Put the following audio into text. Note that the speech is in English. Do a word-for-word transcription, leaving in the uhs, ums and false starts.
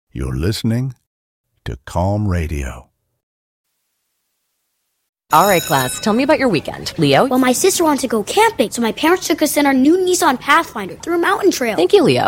You're listening to Calm Radio. All right, class, tell me about your weekend. Leo? Well, my sister wanted to go camping, so my parents took us in our new Nissan Pathfinder through a mountain trail. Thank you, Leo.